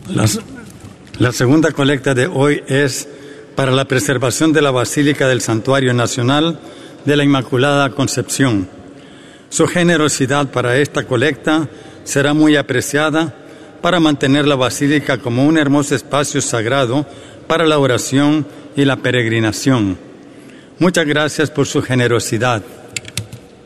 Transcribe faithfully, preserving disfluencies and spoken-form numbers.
La, la segunda colecta de hoy es para la preservación de la Basílica del Santuario Nacional de la Inmaculada Concepción. Su generosidad para esta colecta será muy apreciada para mantener la Basílica como un hermoso espacio sagrado para la oración y la peregrinación. Muchas gracias por su generosidad.